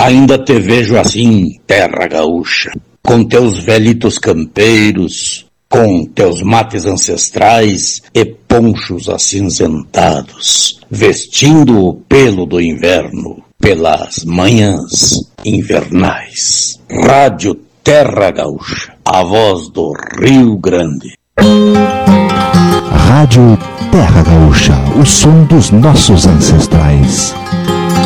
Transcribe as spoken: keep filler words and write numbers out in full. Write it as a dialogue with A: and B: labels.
A: Ainda te vejo assim, terra gaúcha, com teus velitos campeiros, com teus mates ancestrais e ponchos acinzentados, vestindo o pelo do inverno pelas manhãs invernais. Rádio Terra Gaúcha, a voz do Rio Grande.
B: Rádio Terra Gaúcha, o som dos nossos ancestrais.